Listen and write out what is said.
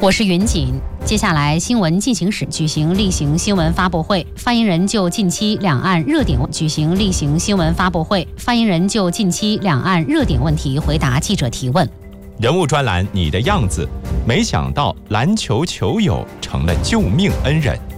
我是云锦。接下来，新闻进行时举行例行新闻发布会，发言人就近期两岸热点举行例行新闻发布会，发言人就近期两岸热点问题回答记者提问。 人物专栏，你的样子，没想到篮球球友成了救命恩人。